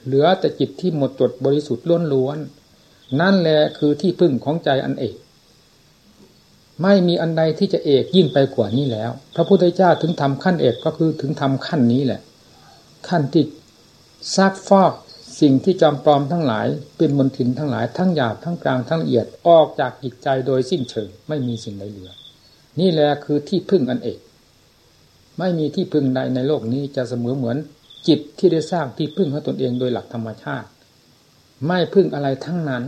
เหลือแต่จิตที่หมดจดบริสุทธิ์ล้วนๆนั่นแหละคือที่พึ่งของใจอันเอกไม่มีอันใดที่จะเอกยิ่งไปกว่านี้แล้วพระพุทธเจ้าถึงทำขั้นเอกก็คือถึงทำขั้นนี้แหละขั้นที่ซักฟอกสิ่งที่จอมปลอมทั้งหลายเป็นมลทินทั้งหลายทั้งหยาบทั้งกลางทั้งละเอียดออกจากจิตใจโดยสิ้นเชิงไม่มีสิ่งใดเหลือนี่แหละคือที่พึ่งอันเอกไม่มีที่พึ่งใดในโลกนี้จะเสมอเหมือนจิตที่ได้สร้างที่พึ่งให้ตนเองโดยหลักธรรมชาติไม่พึ่งอะไรทั้งนั้น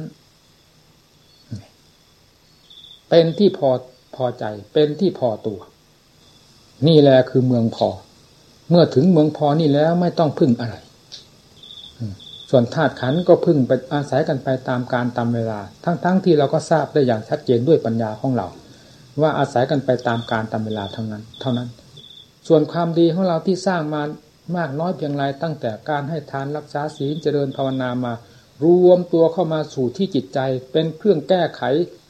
เป็นที่พอใจเป็นที่พอตัวนี่แหละคือเมืองพอเมื่อถึงเมืองพอนี่แล้วไม่ต้องพึ่งอะไรส่วนธาตุขันธ์ก็พึ่งไปอาศัยกันไปตามกาลตามเวลาทั้งที่เราก็ทราบได้อย่างชัดเจนด้วยปัญญาของเราว่าอาศัยกันไปตามกาลตามเวลาเท่านั้นส่วนความดีของเราที่สร้างมามากน้อยเพียงไรตั้งแต่การให้ทานรักษาศีลเจริญภาวนามารวมตัวเข้ามาสู่ที่จิตใจเป็นเครื่องแก้ไข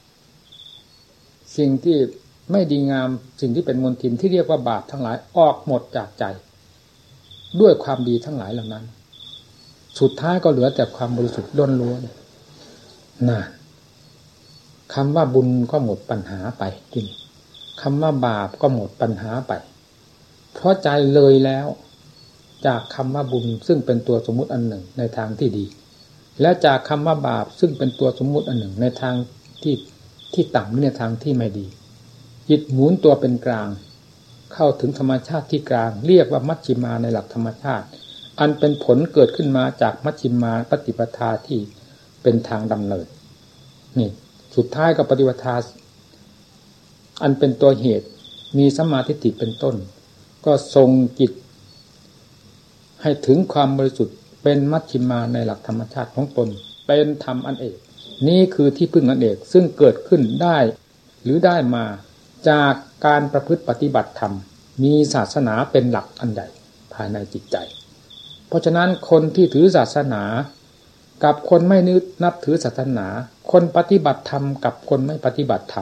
สิ่งที่ไม่ดีงามสิ่งที่เป็นมลทินที่เรียกว่าบาปทั้งหลายออกหมดจากใจด้วยความดีทั้งหลายเหล่านั้นสุดท้ายก็เหลือแต่ความบริสุทธิ์ล้วนๆน่ะคำว่าบุญก็หมดปัญหาไปจริงคำว่าบาปก็หมดปัญหาไปเพราะใจเลยแล้วจากคำว่าบุญซึ่งเป็นตัวสมมุติอันหนึ่งในทางที่ดีและจากคำว่าบาปซึ่งเป็นตัวสมมุติอันหนึ่งในทางที่ต่ำหรือในทางที่ไม่ดีจิตหมุนตัวเป็นกลางเข้าถึงธรรมชาติที่กลางเรียกว่ามัชฌิมาในหลักธรรมชาติอันเป็นผลเกิดขึ้นมาจากมัชฌิมาปฏิปทาที่เป็นทางดำเนินนี่สุดท้ายก็ปฏิปทาอันเป็นตัวเหตุมีสัมมาทิฏฐิเป็นต้นก็ทรงจิตให้ถึงความบริสุทธิ์เป็นมัชฌิมาในหลักธรรมชาติของตนเป็นธรรมอันเอกนี่คือที่พึ่งอันเอกซึ่งเกิดขึ้นได้หรือได้มาจากการประพฤติปฏิบัติธรรมมีศาสนาเป็นหลักอันใหญ่ภายในจิตใจเพราะฉะนั้นคนที่ถือศาสนากับคนไม่นับถือศาสนาคนปฏิบัติธรรมกับคนไม่ปฏิบัติธรรม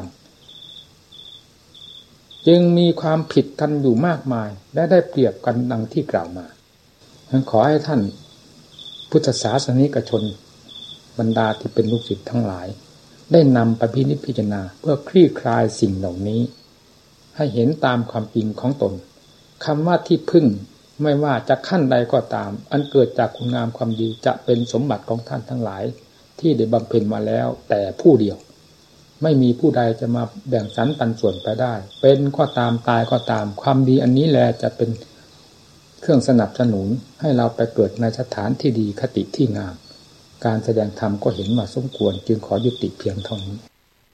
จึงมีความผิดกันอยู่มากมายและได้เปรียบกันดังที่กล่าวมาฉันขอให้ท่านพุทธศาสนิกชนบรรดาที่เป็นลูกศิษย์ทั้งหลายได้นำไปพินิจพิจารณาเพื่อคลี่คลายสิ่งเหล่านี้ให้เห็นตามความจริงของตนคำว่าที่พึ่งไม่ว่าจะขั้นใดก็ตามอันเกิดจากคุณงามความดีจะเป็นสมบัติของท่านทั้งหลายที่ได้บำเพ็ญมาแล้วแต่ผู้เดียวไม่มีผู้ใดจะมาแบ่งสรรปันส่วนไปได้เป็นก็ตามตายก็ตามความดีอันนี้แหละจะเป็นเครื่องสนับสนุนให้เราไปเกิดในสถานที่ดีคติที่งามการแสดงธรรมก็เห็นว่าสมควรจึงขอยุติเพียงเท่านี้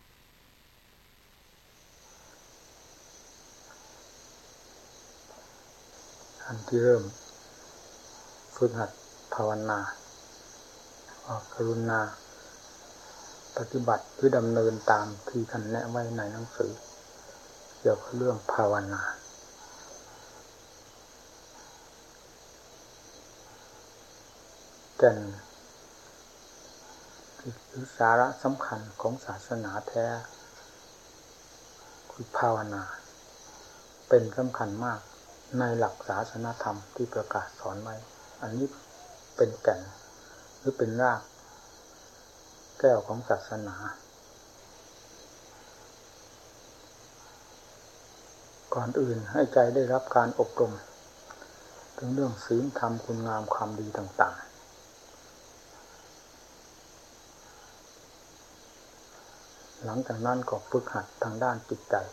อันที่เริ่มฝึกหัดภาวนากรุณาปฏิบัติหรือดำเนินตามที่ท่านแนะไว้ในหนังสือเกี่ยวกับเรื่องภาวนาแก่นคือสาระสำคัญของศาสนาแท้คือภาวนาเป็นสำคัญมากในหลักศาสนธรรมที่ประกาศสอนไว้อันนี้เป็นแก่นหรือเป็นรากแก้วของศาสนาก่อนอื่นให้ใจได้รับการอบรมถึงเรื่องศีลธรรมคุณงามความดีต่างๆหลังจากนั้นก็ฝึกหัดทางด้านจิตใจ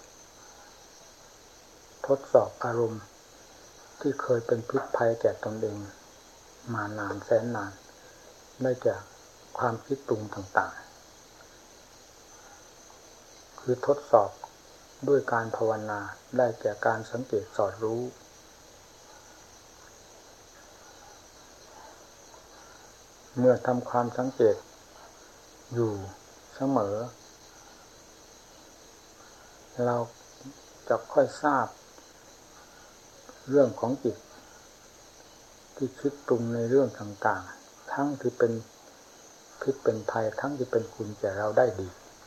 ทดสอบอารมณ์ที่เคยเป็นพิษภัยแก่ตนเองมานานแสนนานได้จากความคิดปรุงต่างๆคือทดสอบด้วยการภาวนาได้แก่การสังเกตสอดรู้เมื่อทำความสังเกตอยู่เสมอเราจะค่อยทราบเรื่องของจิตที่คิดปรุงในเรื่องต่างๆทั้งที่เป็นพิษเป็นภัยทั้งที่เป็นคุณแก่เราได้ดี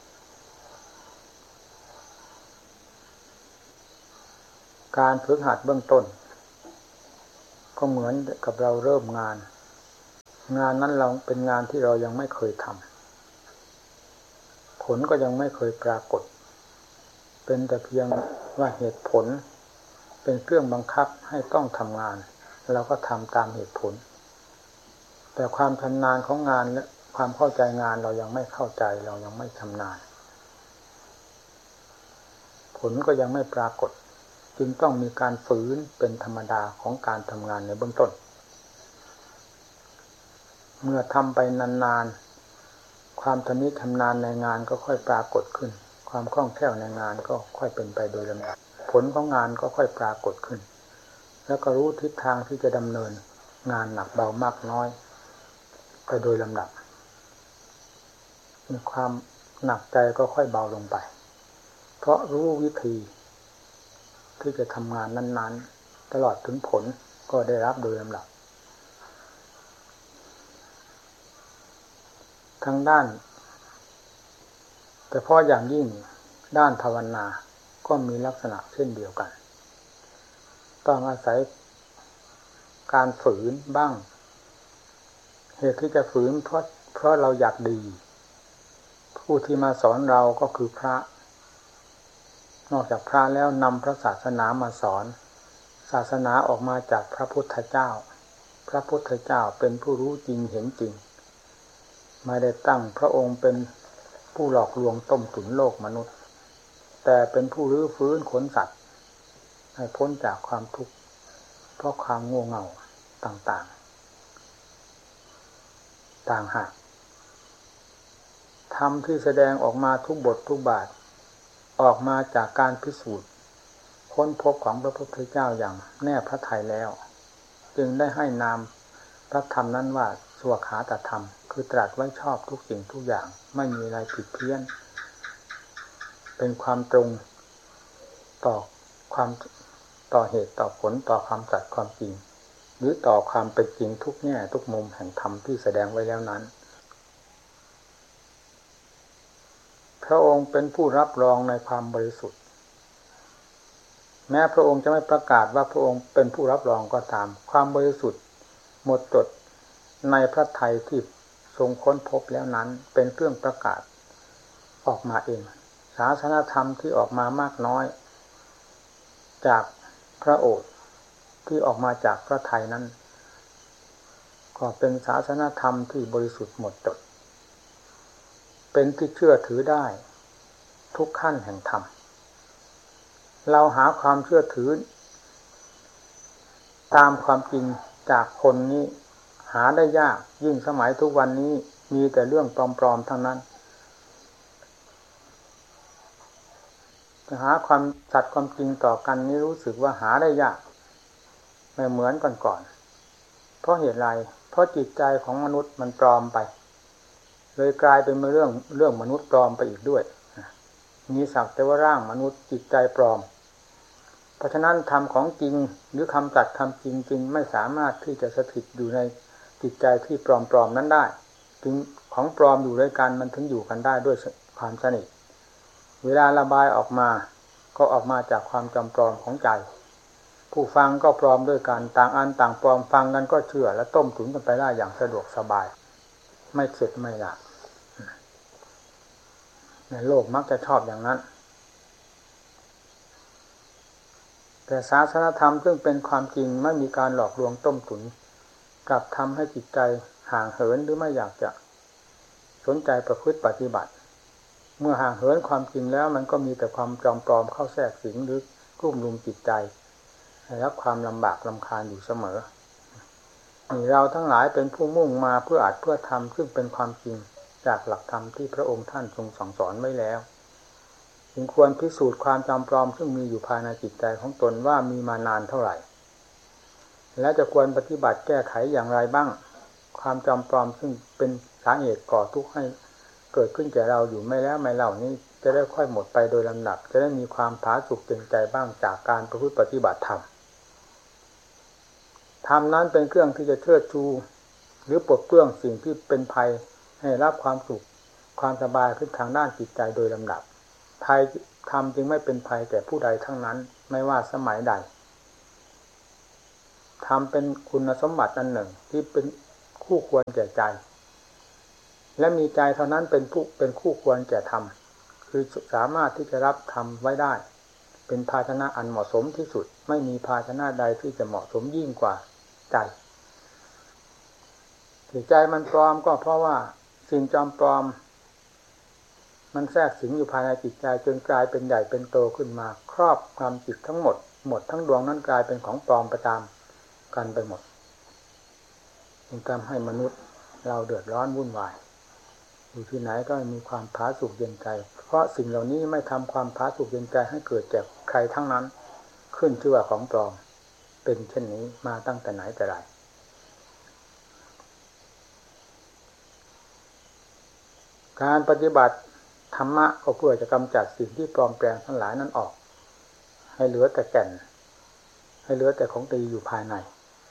การฝึกหัดเบื้องต้นก็เหมือนกับเราเริ่มงานงานนั้นเราเป็นงานที่เรายังไม่เคยทำผลก็ยังไม่เคยปรากฏเป็นแต่เพียงว่าเหตุผลเป็นเครื่องบังคับให้ต้องทำงานเราก็ทำตามเหตุผลแต่ความชำนาญของงานและความเข้าใจงานเรายังไม่เข้าใจเรายังไม่ชำนาญผลก็ยังไม่ปรากฏจึงต้องมีการฝืนเป็นธรรมดาของการทำงานในเบื้องต้นเมื่อทำไปนานๆความชำนิชำนาญในงานก็ค่อยปรากฏขึ้นความคล่องแคล่วในงานก็ค่อยเป็นไปโดยลำดับผลของงานก็ค่อยปรากฏขึ้นแล้วก็รู้ทิศทางที่จะดำเนินงานหนักเบามากน้อยไปโดยลำดับมีความหนักใจก็ค่อยเบาลงไปเพราะรู้วิธีที่จะทำงานนั้นๆตลอดถึงผลก็ได้รับโดยลำดับทางด้านแต่พออย่างยิ่งด้านภาวนาก็มีลักษณะเช่นเดียวกันต้องอาศัยการฝืนบ้างเหตุที่จะฝืนเพราะเราอยากดีผู้ที่มาสอนเราก็คือพระนอกจากพระแล้วนำพระศาสนามาสอนศาสนาออกมาจากพระพุทธเจ้าพระพุทธเจ้าเป็นผู้รู้จริงเห็นจริงไม่ได้ตั้งพระองค์เป็นผู้หลอกลวงต้มตุ๋นโลกมนุษย์แต่เป็นผู้รื้อฟื้นขนสัตว์ให้พ้นจากความทุกข์เพราะความโง่เง่าต่างหากธรรมที่แสดงออกมาทุกบททุกบาทออกมาจากการพิสูจน์ค้นพบของพระพุทธเจ้าอย่างแน่พระทัยแล้วจึงได้ให้นามพระธรรมนั้นว่าสวขาตธรรมคือตรัสไว้ชอบทุกสิ่งทุกอย่างไม่มีอะไรผิดเพี้ยนเป็นความตรงต่อเหตุต่อผลต่อความตรัสความจริงหรือต่อความเป็นจริงทุกแง่ทุกมุมแห่งธรรมที่แสดงไว้แล้วนั้นพระองค์เป็นผู้รับรองในความบริสุทธิ์แม้พระองค์จะไม่ประกาศว่าพระองค์เป็นผู้รับรองก็ตามความบริสุทธิ์หมดจดในพระทัยที่ทรงค้นพบแล้วนั้นเป็นเครื่องประกาศออกมาเองศาสนธรรมที่ออกมามากน้อยจากพระโอษฐ์ที่ออกมาจากพระทัยนั้นก็เป็นศาสนธรรมที่บริสุทธิ์หมดจดเป็นที่เชื่อถือได้ทุกขั้นแห่งธรรมเราหาความเชื่อถือตามความจริงจากคนนี้หาได้ยากยิ่งสมัยทุกวันนี้มีแต่เรื่องปลอมๆทั้งนั้นหาความสัตย์ความจริงต่อกันนี้รู้สึกว่าหาได้ยากไม่เหมือนก่อนๆเพราะเหตุไรเพราะจิตใจของมนุษย์มันปลอมไปเลยกลายเป็นเรื่องมนุษย์ปลอมไปอีกด้วยมีสักแต่ว่าร่างมนุษย์จิตใจปลอมเพราะฉะนั้นธรรมของจริงหรือคำจัดคำจริงจริงไม่สามารถที่จะสถิตอยู่ในจิตใจที่ปลอมๆนั้นได้ถึงของปลอมอยู่ด้วยกันมันถึงอยู่กันได้ด้วยความสนิทเวลาระบายออกมาก็ออกมาจากความจำปลอมของใจผู้ฟังก็ปลอมด้วยกันต่างอันต่างปลอมฟังกันก็เชื่อและต้มตุ๋นกันไปได้อย่างสะดวกสบายไม่เข็ดไม่หลาบในโลกมักจะชอบอย่างนั้นแต่ศาสนธรรมซึ่งเป็นความจริงไม่มีการหลอกลวงต้มตุ๋นกลับทำให้จิตใจห่างเหินหรือไม่อยากจะสนใจประพฤติปฏิบัติเมื่อห่างเหินความจริงแล้วมันก็มีแต่ความจอมปลอมเข้าแทรกสิงหรือกลุ่มรุมจิตใจให้รับความลำบากรำคาญอยู่เสมอเราทั้งหลายเป็นผู้มุ่งมาเพื่ออาจเพื่อทำซึ่งเป็นความจริงจากหลักธรรมที่พระองค์ท่านทรงสั่งสอนไว้แล้วจึงควรพิสูจน์ความจำปลอมซึ่งมีอยู่ภายในจิตใจของตนว่ามีมานานเท่าไหร่และจะควรปฏิบัติแก้ไขอย่างไรบ้างความจำปลอมซึ่งเป็นสาเหตุก่อทุกข์ให้เกิดขึ้นแก่เราอยู่ไม่แล้วไม่เล่านี้จะได้ค่อยหมดไปโดยลำดับจะได้มีความผาสุกเต็มใจบ้างจากการประพฤติปฏิบัติธรรมธรรมนั้นเป็นเครื่องที่จะเชิดชูหรือปลดเปลื้องสิ่งที่เป็นภัยให้รับความสุขความสบายขึ้นทางด้านจิตใจโดยลำดับภัยธรรมจึงไม่เป็นภัยแก่ผู้ใดทั้งนั้นไม่ว่าสมัยใดธรรมเป็นคุณสมบัติอันหนึ่งที่เป็นคู่ควรแก่ใจและมีใจเท่านั้นเป็นคู่ควรแก่ธรรมคือสามารถที่จะรับธรรมไว้ได้เป็นภาชนะอันเหมาะสมที่สุดไม่มีภาชนะใดที่จะเหมาะสมยิ่งกว่าใจที่ใจมันปลอมก็เพราะว่าสิ่งจอมปลอมมันแทรกสิงอยู่ภายในจิตใจจนกลายเป็นใหญ่เป็นโตขึ้นมาครอบความจิตทั้งหมดทั้งดวงนั้นกลายเป็นของปลอมประจามกันไปหมดจึงทำให้มนุษย์เราเดือดร้อนวุ่นวายอยู่ที่ไหนก็มีความผาสุกเย็นใจเพราะสิ่งเหล่านี้ไม่ทำความผาสุกเย็นใจให้เกิดแก่ใครทั้งนั้นขึ้นชื่อว่าของปลอมเป็นเช่นนี้มาตั้งแต่ไหนแต่ไรการปฏิบัติธรรมะก็เพื่อจะกำจัดสิ่งที่ปลอมแปลงทั้งหลายนั้นออกให้เหลือแต่แก่นให้เหลือแต่ของดีอยู่ภายใน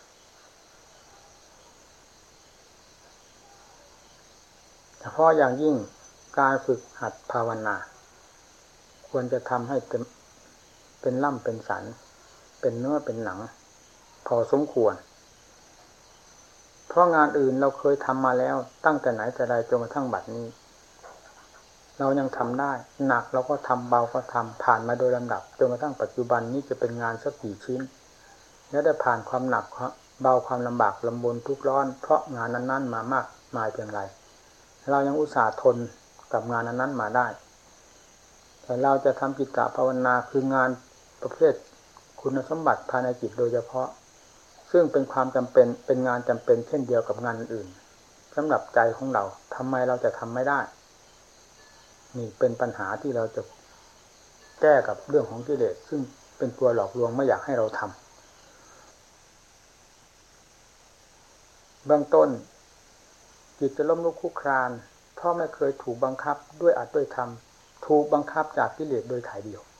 เฉพาะอย่างยิ่งการฝึกหัดภาวนาควรจะทำให้เป็นล่ำเป็นสันเป็นเนื้อเป็นหนังพอสมควรเพราะงานอื่นเราเคยทำมาแล้วตั้งแต่ไหนแต่ไรจนกระทั่งบัดนี้เรายังทำได้หนักเราก็ทำเบาก็ทำผ่านมาโดยลำดับจนกระทั่งปัจจุบันนี้จะเป็นงานสักกี่ชิ้นและได้ผ่านความหนักเบาความลำบากลำบนทุกข์ร้อนเพราะงานนั้นๆมามากมายเพียงไรเรายังอุตส่าห์ทนกับงานนั้นมาได้แต่เราจะทำจิตตภาวนาคืองานประเภทคุณสมบัติภายในจิตโดยเฉพาะซึ่งเป็นความจำเป็นเป็นงานจำเป็นเช่นเดียวกับงานอื่นสำหรับใจของเราทำไมเราจะทำไม่ได้นี่เป็นปัญหาที่เราจะแก้กับเรื่องของกิเลสซึ่งเป็นตัวหลอกลวงไม่อยากให้เราทำเบื้องต้นจิตจะล้มลุกคลุกคลานเพราะไม่เคยถูกบังคับด้วยอัดด้วยธรรมถูกบังคับจากกิเลสโดยถ่ายเดียว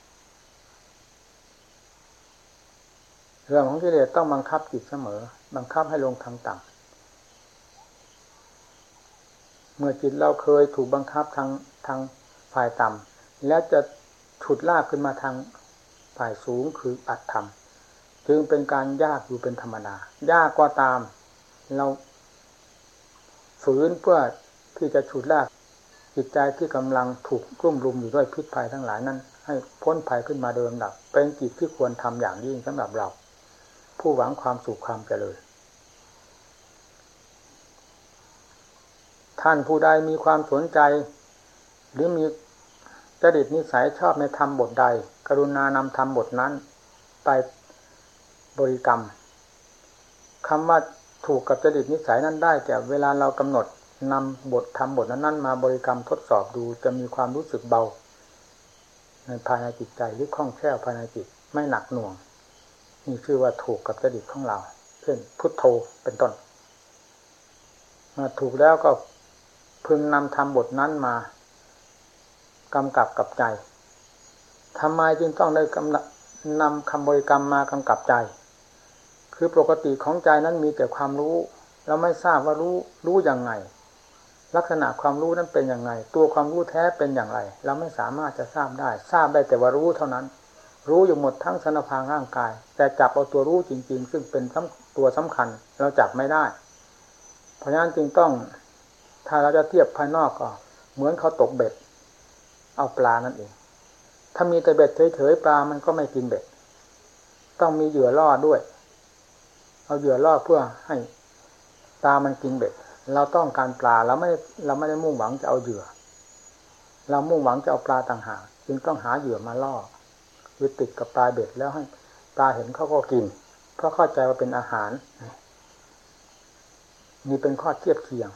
เรื่องของกิเลสต้องบังคับจิตเสมอบังคับให้ลงทางต่ำเมื่อจิตเราเคยถูกบังคับทางฝ่ายต่ำแล้วจะฉุดลากขึ้นมาทางฝ่ายสูงคืออัตธรรมจึงเป็นการยากอยู่เป็นธรรมดายากก็ตามเราฝืนเพื่อที่จะฉุดลากจิตใจที่กำลังถูกกลุ่มรุมอยู่ด้วยพิษภัยทั้งหลายนั้นให้พ้นภัยขึ้นมาโดยลำดับเป็นกิจที่ควรทำอย่างยิ่งสำหรับเราผู้หวังความสุขความเจริญท่านผู้ใดมีความสนใจหรือมีจริตนิสัยชอบในธรรมบทใดกรุณานำธรรมบทนั้นไปบริกรรมคำว่าถูกกับจริตนิสัยนั้นได้แต่เวลาเรากำหนดนำบทธรรมบทนั้นมาบริกรรมทดสอบดูจะมีความรู้สึกเบาในภายในจิตใจหรือคล่องแคล่วภายในจิตไม่หนักหน่วงนี่ชื่อว่าถูกกับจริตของเราเช่นพุทโธเป็นต้นมาถูกแล้วก็พึงนำธรรมบทนั้นมากำกับกับใจทำไมจึงต้องได้นำคำบริกรรมมากำกับใจคือปกติของใจนั้นมีแต่ความรู้เราไม่ทราบว่ารู้อย่างไงลักษณะความรู้นั้นเป็นอย่างไรตัวความรู้แท้เป็นอย่างไรเราไม่สามารถจะทราบได้แต่ว่ารู้เท่านั้นรู้อยู่หมดทั้งสรรพางร่างกายแต่จับเอาตัวรู้จริงๆซึ่งเป็นตัวสำคัญเราจับไม่ได้เพราะฉะนั้นจึงต้องถ้าเราจะเทียบภายนอกก็เหมือนเขาตกเบ็ดเอาปลานั่นเองถ้ามีแต่เบ็ดเฉยๆปลามันก็ไม่กินเบ็ดต้องมีเหยื่อล่อด้วยเอาเหยื่อล่อเพื่อให้ปลามันกินเบ็ดเราต้องการปลาเราไม่ได้มุ่งหวังจะเอาเหยื่อเรามุ่งหวังจะเอาปลาต่างหากจึงต้องหาเหยื่อมาล่อคือติดกับปลาเบ็ดแล้วให้ปลาเห็นเขาก็กินเพราะเข้าใจว่าเป็นอาหารนี่เป็นข้อเทียบเคียง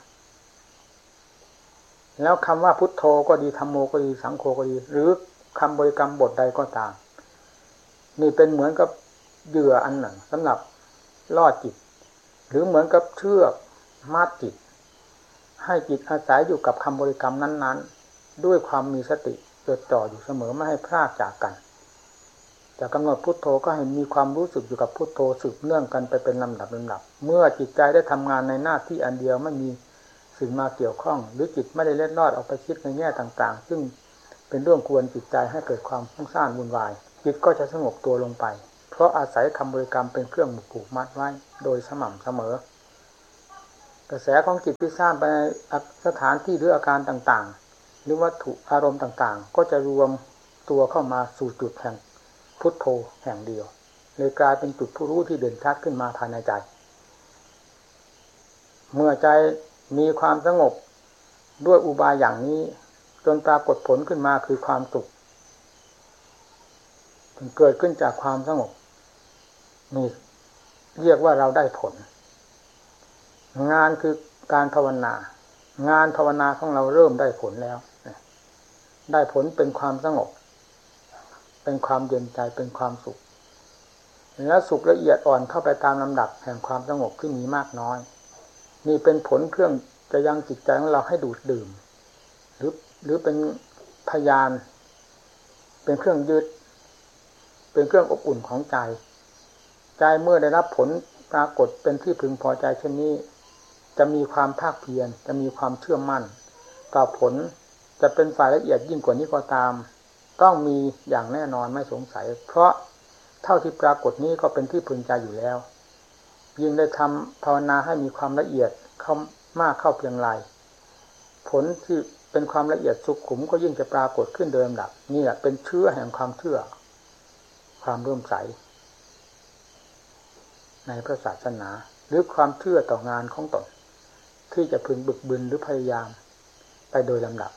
แล้วคำว่าพุทโธก็ดีธัมโมก็ดีสังโฆก็ดีหรือคำบริกรรมบทใดก็ตามนี่เป็นเหมือนกับเหยื่ออันหนึ่งสำหรับล่อจิตหรือเหมือนกับเชือกมัดจิตให้จิตอาศัยอยู่กับคำบริกรรมนั้นๆด้วยความมีสติจดจ่ออยู่เสมอไม่ให้พลาดจากกันจะกำหนดพุทโธก็ให้มีความรู้สึกอยู่กับพุทโธสืบเนื่องกันไปเป็นลำดับเมื่อจิตใจได้ทำงานในหน้าที่อันเดียวไม่มีสิ่งมาเกี่ยวข้องหรือจิตไม่ได้เล็ดลอดออกไปคิดในแง่ต่างๆซึ่งเป็นเรื่องควรจิตใจให้เกิดความฟุ้งซ่านวุ่นวายจิตก็จะสงบตัวลงไปเพราะอาศัยคำบริกรรมเป็นเครื่องผูกมัดไว้โดยสม่ำเสมอกระแสของจิตที่สร้างไปในสถานที่หรืออาการต่างๆหรือวัตถุอารมณ์ต่างๆก็จะรวมตัวเข้ามาสู่จุดแห่งพุทโธแห่งเดียวเลยกลายเป็นจุดผู้รู้ที่เด่นชัดขึ้นมาภายในใจเมื่อใจมีความสงบด้วยอุบายอย่างนี้จนปรากฏผลขึ้นมาคือความสุขเกิดขึ้นจากความสงบนี่เรียกว่าเราได้ผลงานคือการภาวนางานภาวนาของเราเริ่มได้ผลแล้วได้ผลเป็นความสงบเป็นความเย็นใจเป็นความสุขและสุขละเอียดอ่อนเข้าไปตามลำดับแห่งความสงบที่มีมากน้อยนี่เป็นผลเครื่องจะยังจิตใจของเราให้ดูดดื่มหรือเป็นพยานเป็นเครื่องยึดเป็นเครื่องอบอุ่นของใจใจเมื่อได้รับผลปรากฏเป็นที่พึงพอใจเช่นนี้จะมีความภาคเพียรจะมีความเชื่อมั่นต่อผลจะเป็นฝ่ายละเอียดยิ่งกว่านี้ก็ตามต้องมีอย่างแน่นอนไม่สงสัยเพราะเท่าที่ปรากฏนี้ก็เป็นที่พึงใจอยู่แล้วยิ่งได้ทำภาวนาให้มีความละเอียดเข้ามากเข้าเพียงไรผลที่เป็นความละเอียดสุขุมก็ยิ่งจะปรากฏขึ้นโดยลำดับนี่แหละเป็นเชื้อแห่งความเชื่อความเริ่มใสในพระศาสนาหรือความเชื่อต่องานของตนที่จะพึงบึกบึนหรือพยายามไปโดยลำดับ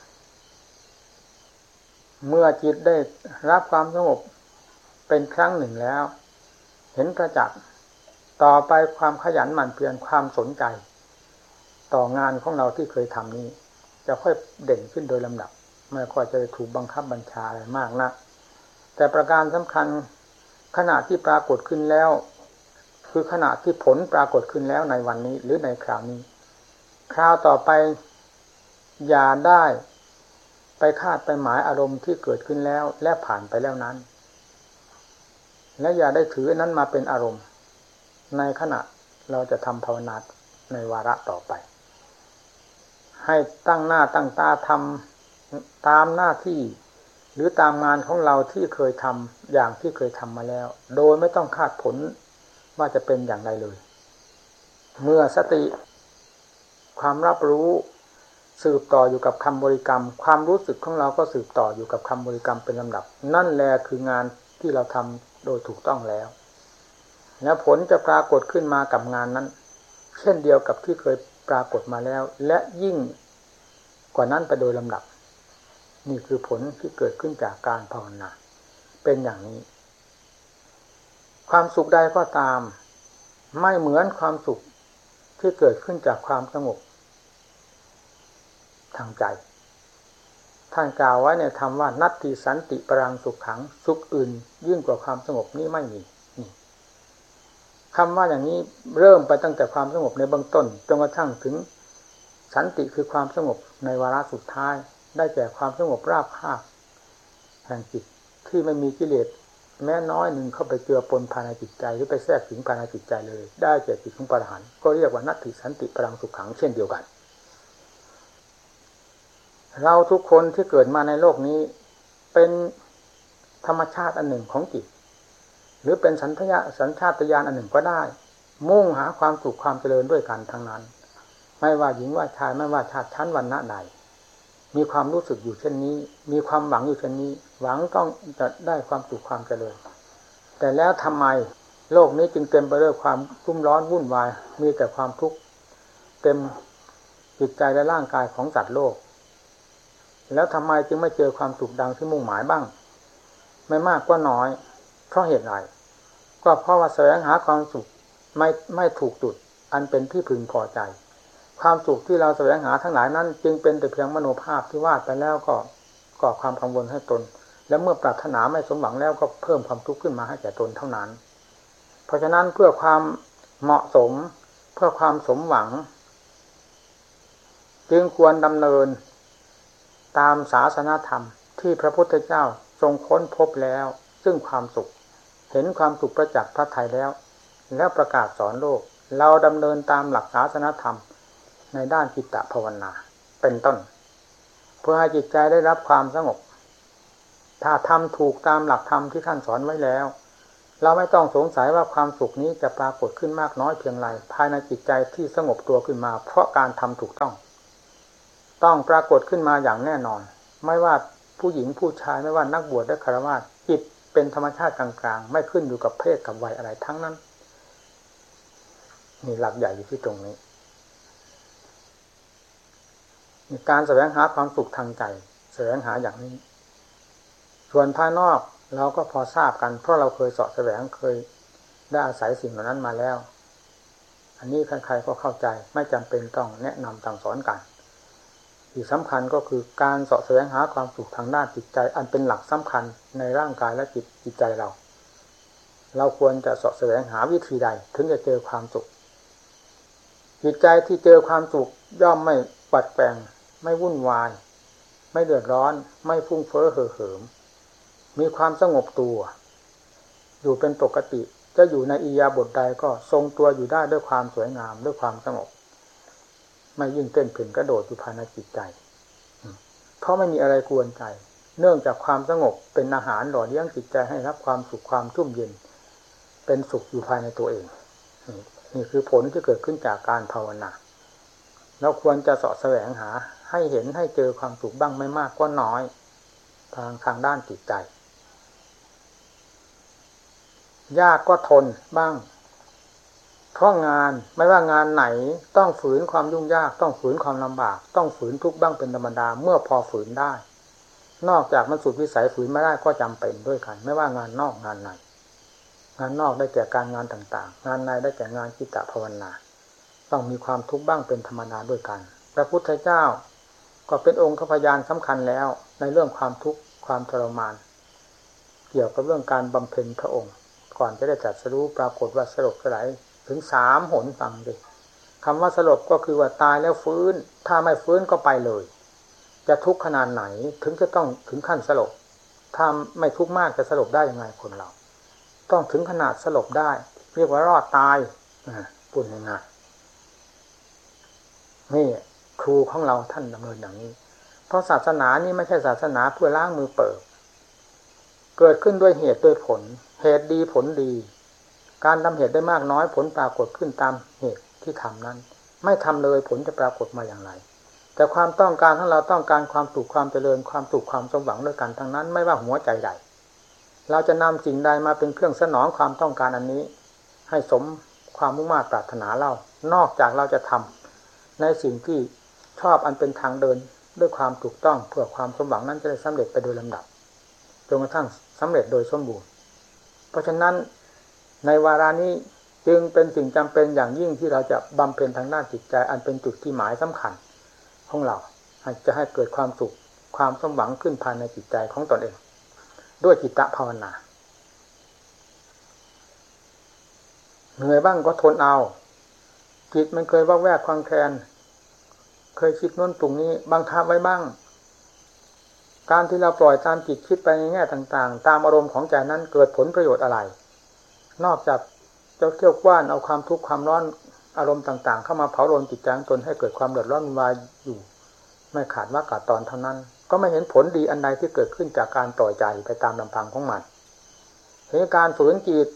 เมื่อจิตได้รับความสงบเป็นครั้งหนึ่งแล้วเห็นประจักษ์ต่อไปความขยันหมั่นเพียรความสนใจต่องานของเราที่เคยทำนี้จะค่อยเด่นขึ้นโดยลำดับไม่ค่อยจะถูกบังคับบัญชาอะไรมากนักแต่ประการสำคัญขณะที่ปรากฏขึ้นแล้วคือขณะที่ผลปรากฏขึ้นแล้วในวันนี้หรือในคราวนี้คราวต่อไปอย่าได้ไปคาดไปหมายอารมณ์ที่เกิดขึ้นแล้วและผ่านไปแล้วนั้นและอย่าได้ถือนั้นมาเป็นอารมณ์ในขณะเราจะทำภาวนาในวาระต่อไปให้ตั้งหน้าตั้งตาทำตามหน้าที่หรือตามงานของเราที่เคยทำอย่างที่เคยทำมาแล้วโดยไม่ต้องคาดผลว่าจะเป็นอย่างไรเลยเมื่อสติความรับรู้สืบต่ออยู่กับคำบริกรรมความรู้สึกของเราก็สืบต่ออยู่กับคำบริกรรมเป็นลำดับนั่นแหละคืองานที่เราทำโดยถูกต้องแล้วและผลจะปรากฏขึ้นมากับงานนั้นเช่นเดียวกับที่เคยปรากฏมาแล้วและยิ่งกว่านั้นไปโดยลำดับนี่คือผลที่เกิดขึ้นจากการภาวนาเป็นอย่างนี้ความสุขใดก็ตามไม่เหมือนความสุขที่เกิดขึ้นจากความสงบทางใจท่านกล่าวไว้ในธรรมว่านัตถิสันติปรังสุขขังสุขอื่นยิ่งกว่าความสงบนี้ไม่มีคำว่าอย่างนี้เริ่มไปตั้งแต่ความสงบในเบื้องต้นจนกระทั่งถึงสันติคือความสงบในวาระสุดท้ายได้แก่ความสงบราบคาบแห่งจิตที่ไม่มีกิเลสแม้น้อยหนึ่งเข้าไปเจือปนภายในจิตใจหรือไปแทรกถึงภายในจิตใจเลยได้แก่จิตของพระอรหันต์ก็เรียกว่านัตถิสันติปรังสุขขังเช่นเดียวกันเราทุกคนที่เกิดมาในโลกนี้เป็นธรรมชาติอันหนึ่งของจิตหรือเป็นสัญชาตญาณอันหนึ่งก็ได้มุ่งหาความสุขความเจริญด้วยกันทั้งนั้นไม่ว่าหญิงว่าชายไม่ว่าชาติชั้นวรรณะใดมีความรู้สึกอยู่เช่นนี้มีความหวังอยู่เช่นนี้หวังต้องจะได้ความสุขความเจริญแต่แล้วทำไมโลกนี้จึงเต็มไปด้วยความรุ่มร้อนวุ่นวายมีแต่ความทุกข์เต็มจิตใจและร่างกายของสัตว์โลกแล้วทำไมจึงไม่เจอความสุขดังที่มุ่งหมายบ้างไม่มากก็น้อยเพราะเหตุไรก็เพราะว่าแสวงหาความสุขไม่ถูกจุดอันเป็นที่พึงพอใจความสุขที่เราแสวงหาทั้งหลายนั้นจึงเป็นแต่เพียงมโนภาพที่วาดไปแล้วก็ก่อความกังวลให้ตนและเมื่อปรารถนาไม่สมหวังแล้วก็เพิ่มความทุกข์ขึ้นมาให้แก่ตนเท่านั้นเพราะฉะนั้นเพื่อความเหมาะสมเพื่อความสมหวังจึงควรดำเนินตามศาสนธรรมที่พระพุทธเจ้าทรงค้นพบแล้วซึ่งความสุขเห็นความสุขประจักษ์พระทัยแล้วประกาศสอนโลกเราดำเนินตามหลักศาสนธรรมในด้านจิตตภาวนาเป็นต้นเพื่อให้จิตใจได้รับความสงบถ้าทำถูกตามหลักธรรมที่ท่านสอนไว้แล้วเราไม่ต้องสงสัยว่าความสุขนี้จะปรากฏขึ้นมากน้อยเพียงไรภายในจิตใจที่สงบตัวขึ้นมาเพราะการทำถูกต้องปรากฏขึ้นมาอย่างแน่นอนไม่ว่าผู้หญิงผู้ชายไม่ว่านักบวชและฆราวาสจิตเป็นธรรมชาติกลางๆไม่ขึ้นอยู่กับเพศกับวัยอะไรทั้งนั้นนี่หลักใหญ่อยู่ที่ตรงนี้การแสวงหาความสุขทางใจแสวงหาอย่างนี้ส่วนภายนอกเราก็พอทราบกันเพราะเราเคยเสาะแสวงเคยได้อาศัยสิ่งเหล่านั้นมาแล้วอันนี้ใครๆก็เข้าใจไม่จำเป็นต้องแนะนำสั่งสอนกันที่สำคัญก็คือการเสาะแสวงหาความสุขทางด้านจิตใจอันเป็นหลักสำคัญในร่างกายและจิตใจเราควรจะเสาะแสวงหาวิธีใดถึงจะเจอความสุขจิตใจที่เจอความสุขย่อมไม่ปัดแปลงไม่วุ่นวายไม่เดือดร้อนไม่ฟุ้งเฟ้อเห่อเหิมมีความสงบตัวอยู่เป็นปกติจะอยู่ในอิริยาบถใดก็ทรงตัวอยู่ได้ด้วยความสวยงามด้วยความสงบไม่ยิ่งเต้นผึ่งกระโดดอยู่ภายในจิตใจเพราะไม่มีอะไรกวนใจเนื่องจากความสงบเป็นอาหารหล่อเลี้ยงจิตใจให้รับความสุขความชุ่มเย็นเป็นสุขอยู่ภายในตัวเองนี่คือผลที่เกิดขึ้นจากการภาวนาเราควรจะเสาะแสวงหาให้เห็นให้เจอความสุขบ้างไม่มากก็น้อยทางด้านจิตใจยากก็ทนบ้างเพราะงานไม่ว่างานไหนต้องฝืนความยุ่งยากต้องฝืนความลำบากต้องฝืนทุกข์บ้างเป็นธรรมดาเมื่อพอฝืนได้นอกจากมันสุดวิสัยฝืนไม่ได้ก็จำเป็นด้วยกันไม่ว่างานนอกงานในงานนอกได้แก่การงานต่างๆงานในได้แก่งานจิตภาวนาต้องมีความทุกข์บ้างเป็นธรรมดาด้วยกันพระพุทธเจ้าก็เป็นองค์พยานสำคัญแล้วในเรื่องความทุกข์ความทรมานเกี่ยวกับเรื่องการบำเพ็ญพระองค์ก่อนจะได้ตรัสรู้ปรากฏว่าสลบสลายถึง3 หนฟังดิคำว่าสลบก็คือว่าตายแล้วฟื้นถ้าไม่ฟื้นก็ไปเลยจะทุกข์ขนาดไหนถึงจะต้องถึงขั้นสลบถ้าไม่ทุกข์มากจะสลบได้ยังไงคนเราต้องถึงขนาดสลบได้เรียกว่ารอดตายพูดง่ายๆนี่ครูของเราท่านดำเนินอย่างนี้เพราะศาสนานี้ไม่ใช่ศาสนาเพื่อล้างมือเปิบเกิดขึ้นด้วยเหตุด้วยผลเหตุดีผลดีการทำเหตุได้มากน้อยผลปรากฏขึ้นตามเหตุที่ทำนั้นไม่ทำเลยผลจะปรากฏมาอย่างไรแต่ความต้องการของเราต้องการความสุขความเจริญความสุขความสมหวังด้วยกันทั้งนั้นไม่ว่าหัวใจใดเราจะนำสิ่งใดมาเป็นเครื่องสนองความต้องการอันนี้ให้สมความมุ่งมั่นปรารถนาเรานอกจากเราจะทำในสิ่งที่ชอบอันเป็นทางเดินด้วยความถูกต้องเพื่อความสมหวังนั้นจะได้สำเร็จไปโดยลำดับจนกระทั่งสำเร็จโดยสมบูรณ์เพราะฉะนั้นในวาระนี้จึงเป็นสิ่งจำเป็นอย่างยิ่งที่เราจะบำเพ็ญทางด้านจิตใจอันเป็นจุดที่หมายสำคัญของเราจะให้เกิดความสุขความสมหวังขึ้นภายในจิตใจของตนเองด้วยจิตตภาวนาเหนื่อยบ้างก็ทนเอาจิตมันเคยว่าแวกคลางแคลนเคยคิดโน้นตรงนี้บังคับไว้บ้างการที่เราปล่อยตามจิตคิดไปในแง่ต่างๆตามอารมณ์ของใจนั้นเกิดผลประโยชน์อะไรนอกจากจะเที่ยวกว้านเอาความทุกข์ความร้อนอารมณ์ต่างๆเข้ามาเผาโลนจิตใจของตนให้เกิดความเดือดร้อนวุ่นวายอยู่ไม่ขาดว่ากาดตอนเท่านั้นก็ไม่เห็นผลดีอันใดที่เกิดขึ้นจากการปล่อยใจไปตามลำพังของมันเหตุการฝืนจิต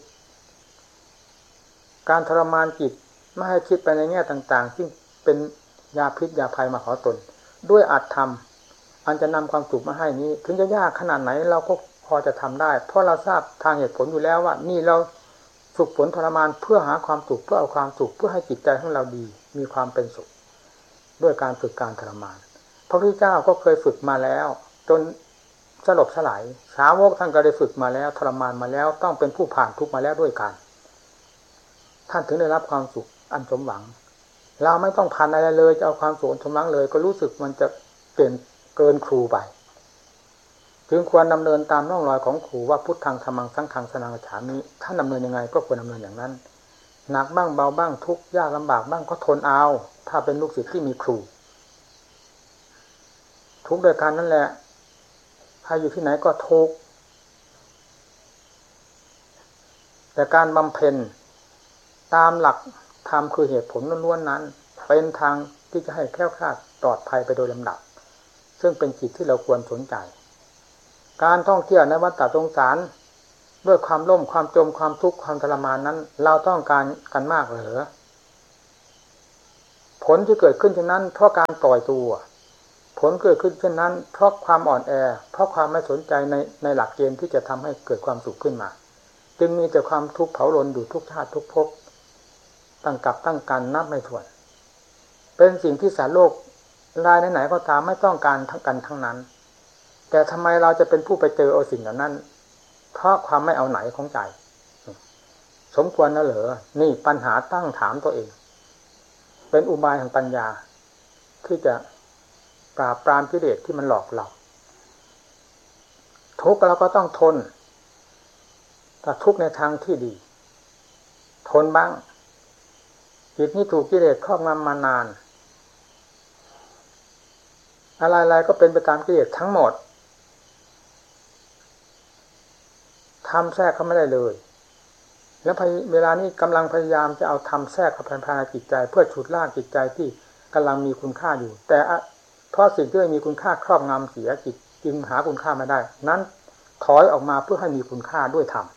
การทรมานจิตไม่ให้คิดไปในแง่ต่างๆที่เป็นยาพิษยาภัยมาขอตนด้วยอัตธรรมอันจะนำความสุขมาให้นี้ถึงจะยากขนาดไหนเราก็พอจะทำได้เพราะเราทราบทางเหตุผลอยู่แล้วว่านี่เราฝึกฝนทรมานเพื่อหาความสุขเพื่อเอาความสุขเพื่อให้จิตใจของเราดีมีความเป็นสุขด้วยการฝึกการทรมานพระพุทธเจ้าก็เคยฝึกมาแล้วจนสลบสลายสาวกท่านก็ได้ฝึกมาแล้วทรมานมาแล้วต้องเป็นผู้ผ่านทุกข์มาแล้วด้วยกันท่านถึงได้รับความสุขอันสมหวังเราไม่ต้องผ่านอะไรเลยจะเอาความสุขสมหวังเลยก็รู้สึกมันจะเปลี่ยนเกินครูไปจึงควรดำเนินตามร่องรอยของครูว่าพุทธังธัมมังสังฆังสรณังคัจฉามิท่านดำเนินยังไงก็ควรดำเนินอย่างนั้นหนักบ้างเบาบ้างทุกข์ยากลำบากบ้างก็ทนเอาถ้าเป็นลูกศิษย์ที่มีครูทุกข์โดยการนั่นแหละใครอยู่ที่ไหนก็ทุกข์แต่การบำเพ็ญตามหลักธรรมคือเหตุผลล้วนๆนั้นเป็นทางที่จะให้แคล้วคลาดปลอดภัยไปโดยลำดับซึ่งเป็นจิตที่เราควรสนใจการท่องเที่ยวในวัฏฏะสงสารด้วยความล่มความจมความทุกข์ความทรมานนั้นเราต้องการกันมากเหรอผลที่เกิดขึ้นเช่นนั้นเพราะการปล่อยตัวผลเกิดขึ้นเช่นนั้นเพราะความอ่อนแอเพราะความไม่สนใจในหลักเกณฑ์ที่จะทำให้เกิดความสุขขึ้นมาจึงมีแต่ความทุกข์เผาลนอยู่ทุกชาติทุกภพตั้งกับตั้งกันนับไม่ถ้วนเป็นสิ่งที่สารโลกรายไหนๆก็ตามไม่ต้องการทั้งกันทั้งนั้นแต่ทำไมเราจะเป็นผู้ไปเจอเอาสิ่งเหล่านั้นเพราะความไม่เอาไหนของใจสมควรนะเหรอนี่ปัญหาตั้งถามตัวเองเป็นอุบายแห่งปัญญาที่จะปราบปรามกิเลสที่มันหลอกเราทุกข์เราก็ต้องทนแต่ทุกข์ในทางที่ดีทนบ้างจิตนี้ถูกกิเลสครอบงำมานานอะไรๆก็เป็นไปตามกิเลสทั้งหมดทำแทรกเขาไม่ได้เลยแล้วเวลานี้กำลังพยายามจะเอาทำแทรกเข้าภายในจิตใจเพื่อฉุดลากจิตใจที่กำลังมีคุณค่าอยู่แต่เพราะสิ่งที่ไม่มีคุณค่าครอบงำเสียจิตจึงหาคุณค่าไม่ได้นั้นถอยออกมาเพื่อให้มีคุณค่าด้วยธรรม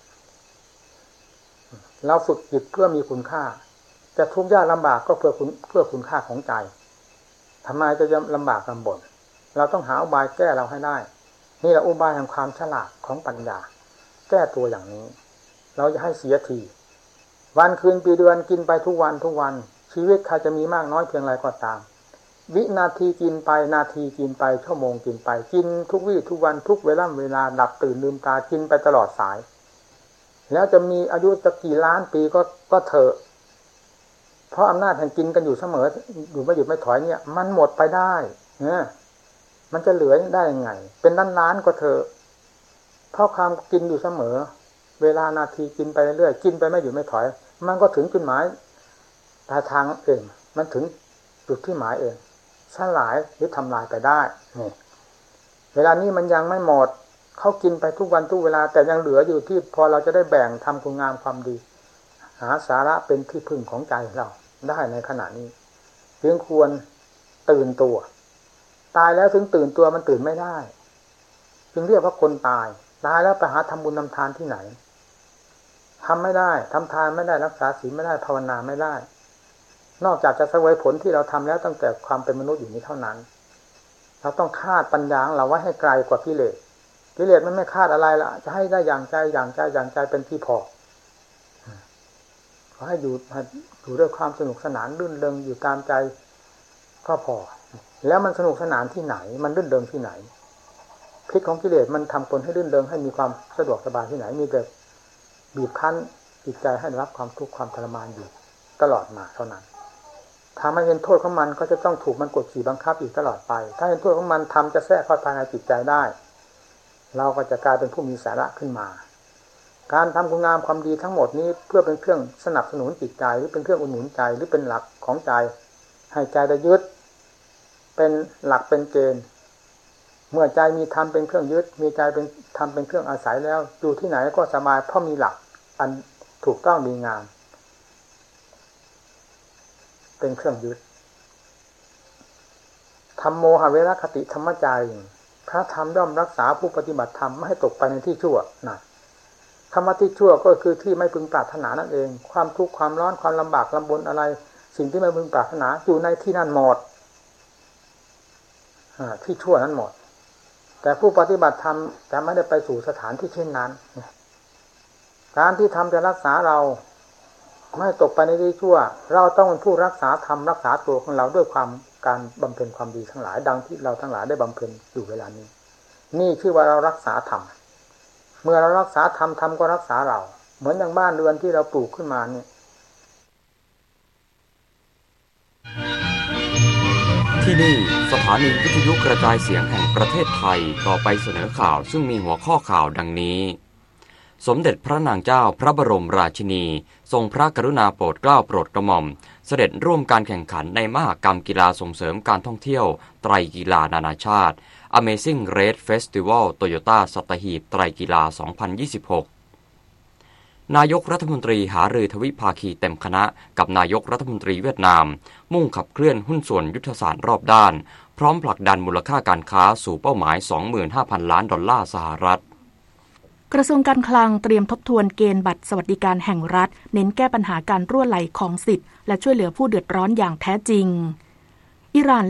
เราฝึกจิตเพื่อมีคุณค่าจะทุกข์ยากลำบากก็เพื่อคุณค่าของใจทำไมจะลำบากลำบนเราต้องหาอุบายแก้เราให้ได้นี่แหละอุบายแห่งความฉลาดของปัญญาแก้ตัวอย่างนี้เราจะให้เสียทีวันคืนปีเดือนกินไปทุกวันชีวิตใครจะมีมากน้อยเพียงไรก็ตามวินาทีกินไปนาทีกินไปชั่วโมงกินไปกินทุกวี่ทุกวันทุกเวลาหลับตื่นลืมตากินไปตลอดสายแล้วจะมีอายุจะกี่ล้านปีก็เถอะเพราะอำนาจแห่งกินกันอยู่เสมออยู่ไม่หยุดไม่ถอยเนี่ยมันหมดไปได้เนี่ยมันจะเหลือได้ยังไงเป็นล้านก็เถอะเพราะความกินอยู่เสมอเวลานาทีกินไปเรื่อยๆกินไปไม่หยุดไม่ถอยมันก็ถึงจุดหมายปลายทางเองมันถึงจุดที่หมายเองสลายหรือทำลายไปได้นี่เวลานี้มันยังไม่หมดเขากินไปทุกวันทุกเวลาแต่ยังเหลืออยู่ที่พอเราจะได้แบ่งทำคุณงามความดีหาสาระเป็นที่พึ่งของใจเราได้ในขณะนี้จึงควรตื่นตัวตายแล้วถึงตื่นตัวมันตื่นไม่ได้จึงเรียกว่าคนตายแล้วไปหาทำบุญทำทานที่ไหนทำไม่ได้ทำทานไม่ได้รักษาศีลไม่ได้ภาวนาไม่ได้นอกจากจะเสวยผลที่เราทำแล้วตั้งแต่ความเป็นมนุษย์อยู่นี้เท่านั้นเราต้องคาดปัญญาเราไว้ให้ไกลกว่ากิเลสมันไม่คาดอะไรล่ะจะให้ได้อย่างใจเป็นที่พอขอให้อยู่ด้วยความสนุกสนานรื่นเริงอยู่ตามใจก็พอแล้วมันสนุกสนานที่ไหนมันรื่นเริงที่ไหนพิษของกิเลสมันทำคนให้รื่นเริงให้มีความสะดวกสบายที่ไหนมีแต่บีบคั้นจิตใจให้รับความทุกข์ความทรมานอยู่ตลอดมาเท่านั้นถ้าไม่เห็นโทษของมันก็จะต้องถูกมันกดขี่บังคับอีกตลอดไปถ้าเห็นโทษของมันทำจะแทรกเข้าภายในจิตใจได้เราก็จะกลายเป็นผู้มีสาระขึ้นมาการทำคุณงามความดีทั้งหมดนี้เพื่อเป็นเครื่องสนับสนุนจิตใจหรือเป็นเครื่องอุดหนุนใจหรือเป็นหลักของใจให้ใจได้ยึดเป็นหลักเป็นเกณฑ์เมื่อใจมีธรรมเป็นเครื่องยึดมีใจเป็นธรรมเป็นเครื่องอาศัยแล้วอยู่ที่ไหนก็สบายเพราะมีหลักอันถูกต้องดีงามเป็นเครื่องยึดธัมโมหเวรคติธรรมจารีพระธรรมย่อมรักษาผู้ปฏิบัติธรรมไม่ให้ตกไปในที่ชั่วนะคำว่าที่ชั่วก็คือที่ไม่พึงปรารถนานั่นเองความทุกข์ความร้อนความลำบากลำบนอะไรสิ่งที่ไม่พึงปรารถนาอยู่ในที่นั่นหมดที่ชั่วนั้นหมดแต่ผู้ปฏิบัติธรรมจะไม่ได้ไปสู่สถานที่เช่นนั้นการที่ธรรมจะรักษาเราไม่ตกไปในที่ชั่วเราต้องเป็นผู้รักษาธรรมรักษาตัวของเราด้วยความการบำเพ็ญความดีทั้งหลายดังที่เราทั้งหลายได้บำเพ็ญอยู่เวลานี้นี่คือว่าเรารักษาธรรมเมื่อเรารักษาธรรมธรรมก็รักษาเราเหมือนอย่างบ้านเรือนที่เราปลูกขึ้นมาเนี่ยที่นี่สถานีวิทยุกระจายเสียงแห่งประเทศไทยต่อไปเสนอข่าวซึ่งมีหัวข้อข่าวดังนี้สมเด็จพระนางเจ้าพระบรมราชินีทรงพระกรุณาโปรดเกล้าโปรดกระหม่อมเสด็จร่วมการแข่งขันในมหกรรมกีฬาส่งเสริมการท่องเที่ยวไตรกีฬานานาชาติ Amazing Race Festival Toyota สัตหีบไตรกีฬา 2026 นายกรัฐมนตรีหารือทวิภาคีเต็มคณะกับนายกรัฐมนตรีเวียดนามมุ่งขับเคลื่อนหุ้นส่วนยุทธศาสตร์รอบด้านพร้อมผลักดันมูลค่าการค้าสู่เป้าหมาย 25,000 ล้านดอลลาร์สหรัฐกระทรวงการคลังเตรียมทบทวนเกณฑ์บัตรสวัสดิการแห่งรัฐเน้นแก้ปัญหาการรั่วไหลของสิทธิ์และช่วยเหลือผู้เดือดร้อนอย่างแท้จริงอิหร่าน